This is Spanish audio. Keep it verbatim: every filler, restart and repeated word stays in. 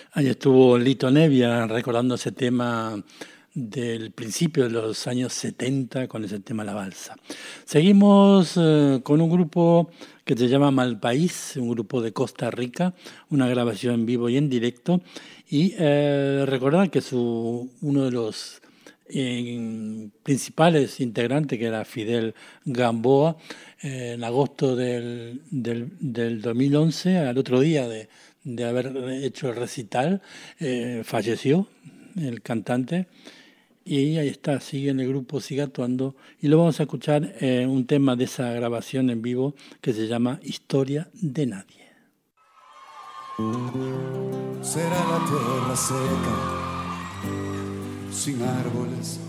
Ahí estuvo Lito Nevia recordando ese tema del principio de los años setenta con ese tema La Balsa. Seguimos eh, con un grupo que se llama Malpaís, un grupo de Costa Rica, una grabación en vivo y en directo. Y eh, recordar que su, uno de los eh, principales integrantes, que era Fidel Gamboa, eh, en agosto del, del, del dos mil once, al otro día de, de haber hecho el recital, eh, falleció el cantante. Y ahí está, sigue en el grupo, sigue actuando. Y lo vamos a escuchar eh, un tema de esa grabación en vivo que se llama Historia de Nadie. Será la tierra seca, sin árboles,